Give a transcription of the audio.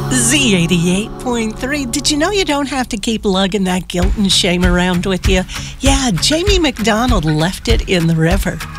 Z88.3. Did you know you don't have to keep lugging that guilt and shame around with you? Yeah, Jamie McDonald left it in the river.